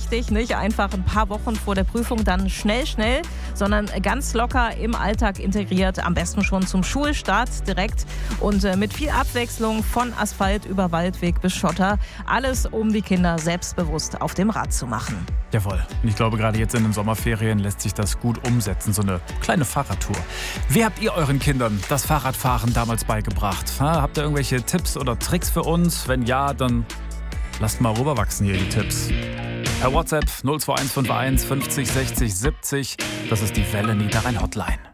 wichtig, nicht einfach ein paar Wochen vor der Prüfung dann schnell, sondern ganz locker im Alltag integriert, am besten schon zum Schulstart direkt und mit viel Abwechslung von Asphalt über Waldweg bis Schotter. Alles, um die Kinder selbstbewusst auf dem Rad zu machen. Jawohl. Und ich glaube, gerade jetzt in den Sommerferien lässt sich das gut umsetzen, so eine kleine Fahrradtour. Wie habt ihr euren Kindern das Fahrradfahren damals beigebracht? Habt ihr irgendwelche Tipps oder Tricks für uns? Wenn ja, dann lasst mal rüberwachsen hier die Tipps. Per WhatsApp 02151 50 60 70. Das ist die Welle Niederrhein Hotline.